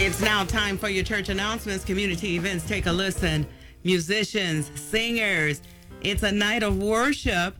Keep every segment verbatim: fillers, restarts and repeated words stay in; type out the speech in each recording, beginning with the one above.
It's now time for your church announcements, community events. Take a listen. Musicians, singers. It's a night of worship.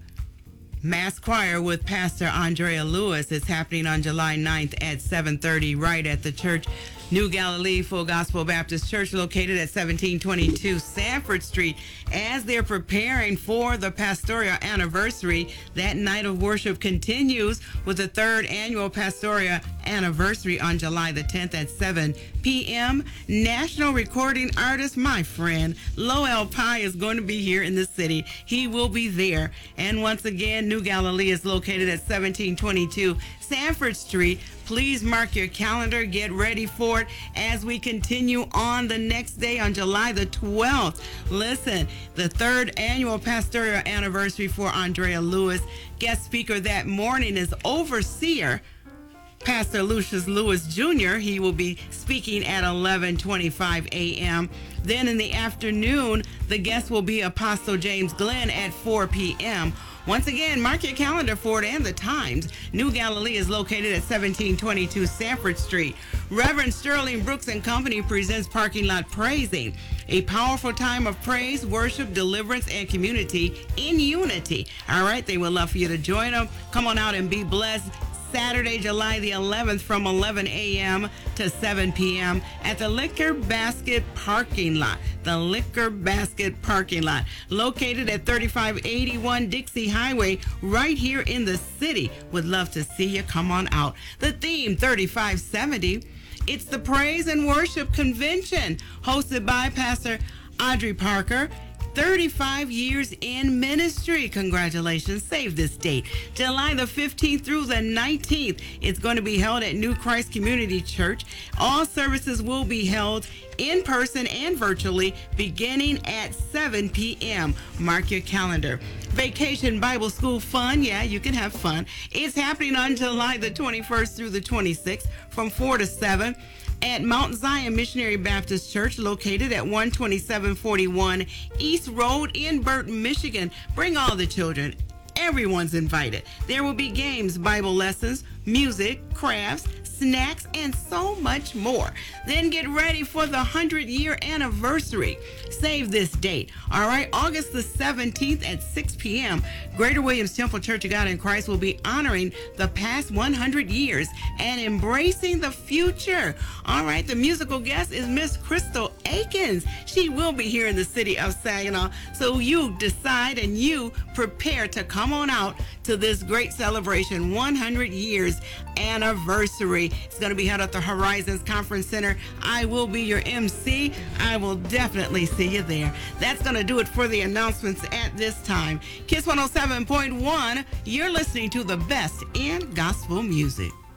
Mass choir with Pastor Andrea Lewis. It's happening on July ninth at seven thirty right at the church. New Galilee Full Gospel Baptist Church, located at seventeen twenty-two Sanford Street. As they're preparing for the pastoral anniversary, that night of worship continues with the third annual pastoral anniversary on July the tenth at seven p.m. National recording artist, my friend, Lowell Pye, is going to be here in the city. He will be there. And once again, New Galilee is located at seventeen twenty-two Sanford Street. Please mark your calendar. Get ready for it as we continue on the next day on July the twelfth. Listen, the third annual pastoral anniversary for Andrea Lewis. Guest speaker that morning is Overseer Pastor Lucius Lewis Junior He will be speaking at eleven twenty-five a.m. Then in the afternoon, the guest will be Apostle James Glenn at four p.m. Once again, mark your calendar for it and the times. New Galilee is located at seventeen twenty-two Sanford Street. Reverend Sterling Brooks and Company presents Parking Lot Praising, a powerful time of praise, worship, deliverance, and community in unity. All right, they would love for you to join them. Come on out and be blessed. Saturday, July the eleventh from eleven a.m. to seven p.m. at the Liquor Basket Parking Lot. The Liquor Basket Parking Lot, located at thirty-five eighty-one Dixie Highway, right here in the city. Would love to see you. Come on out. The theme, thirty-five seventy. It's the Praise and Worship Convention, hosted by Pastor Audrey Parker. thirty-five years in ministry. Congratulations. Save this date. July the fifteenth through the nineteenth. It's going to be held at New Christ Community Church. All services will be held in person and virtually beginning at seven p.m. Mark your calendar. Vacation Bible School Fun. Yeah, you can have fun. It's happening on July the twenty-first through the twenty-sixth from four to seven. At Mount Zion Missionary Baptist Church, located at one twenty-seven forty-one East Road in Burton, Michigan. Bring all the children. Everyone's invited. There will be games, Bible lessons, music, crafts, snacks, and so much more. Then get ready for the hundred-year anniversary. Save this date. All right, August the seventeenth at six p.m. Greater Williams Temple Church of God in Christ will be honoring the past one hundred years and embracing the future. All right, the musical guest is Miss Crystal Akins. She will be here in the city of Saginaw. So you decide and you prepare to come on out to this great celebration, one hundred years anniversary. It's going to be held at the Horizons Conference Center. I will be your M C. I will definitely see you there. That's going to do it for the announcements at this time. Kiss one oh seven point one, you're listening to the best in gospel music.